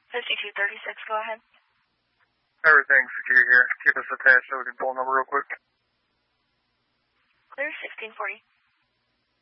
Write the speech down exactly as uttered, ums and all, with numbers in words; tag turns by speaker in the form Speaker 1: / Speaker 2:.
Speaker 1: fifty-two thirty-six, go ahead.
Speaker 2: Everything's secure here. Keep us attached so we can pull a number real quick.
Speaker 1: Clear, sixteen forty.